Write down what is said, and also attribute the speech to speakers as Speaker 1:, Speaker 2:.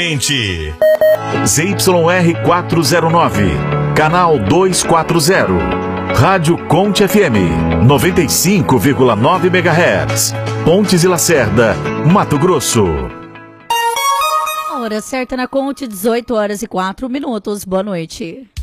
Speaker 1: ZYR 409, canal 240, Rádio Conte FM, 95,9 MHz, Pontes e Lacerda, Mato Grosso.
Speaker 2: A hora certa na Conte, 18 horas e 4 minutos. Boa noite.